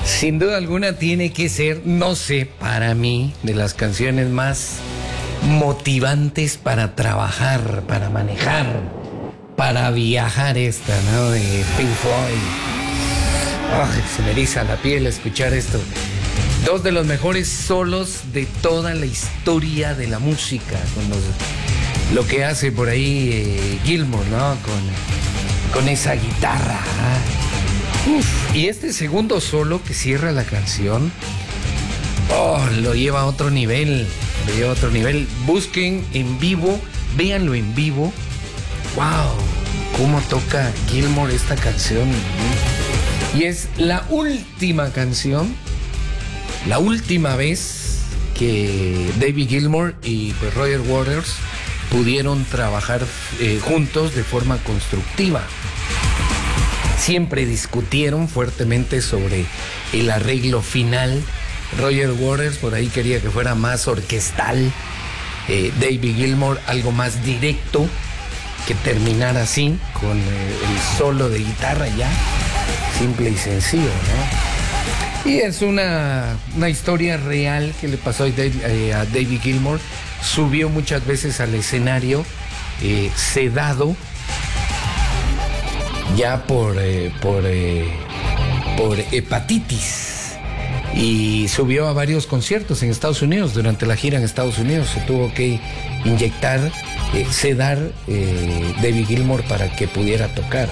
Sin duda alguna tiene que ser, no sé, para mí, de las canciones más motivantes para trabajar, para manejar, para viajar esta, ¿no? De Pink Floyd. Ay, se me eriza la piel escuchar esto. Dos de los mejores solos de toda la historia de la música, con lo que hace por ahí Gilmour, ¿no? Con esa guitarra. Uf. Y este segundo solo que cierra la canción, lo lleva a otro nivel. Lo lleva a otro nivel. Busquen en vivo, véanlo en vivo. ¡Wow! ¿Cómo toca Gilmour esta canción? Y es la última canción, la última vez que David Gilmour y pues Roger Waters pudieron trabajar juntos de forma constructiva. Siempre discutieron fuertemente sobre el arreglo final. Roger Waters por ahí quería que fuera más orquestal. David Gilmour algo más directo, que terminara así, con el solo de guitarra ya. Simple y sencillo, ¿no? Y es una historia real que le pasó a David Gilmour. Subió muchas veces al escenario sedado, ya por hepatitis, y subió a varios conciertos en Estados Unidos. Durante la gira en Estados Unidos se tuvo que inyectar, sedar David Gilmour para que pudiera tocar.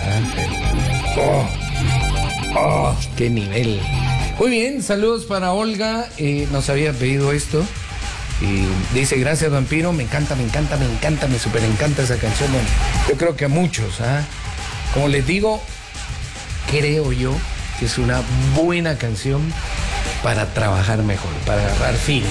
¡Qué nivel! Muy bien, saludos para Olga, nos había pedido esto. Y dice, gracias Vampiro, me encanta, me super encanta esa canción. Bueno, yo creo que a muchos, como les digo, creo yo que es una buena canción para trabajar mejor, para agarrar feeling.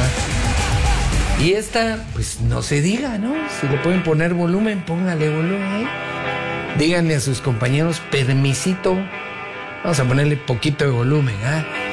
Y esta, pues no se diga, ¿no? Si le pueden poner volumen, póngale volumen. Díganle a sus compañeros, permisito, vamos a ponerle poquito de volumen,